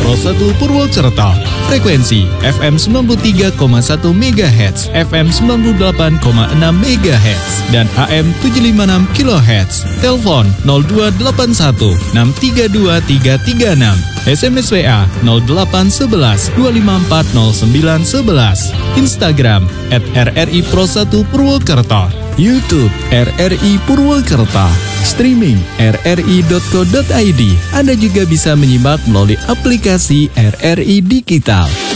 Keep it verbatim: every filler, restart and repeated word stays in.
Pro satu Purwokerto. Frekuensi F M sembilan puluh tiga koma satu megahertz, F M sembilan puluh delapan koma enam megahertz, dan A M tujuh lima enam kilohertz. Telepon nol dua delapan satu enam tiga dua tiga tiga enam. S M S W A nol delapan satu satu dua lima empat nol sembilan satu satu. Instagram at R R I Pro satu Purwokerto. YouTube R R I Purwokerto. Streaming r r i dot co dot i d. Anda juga bisa menyimak melalui aplikasi R R I Digital.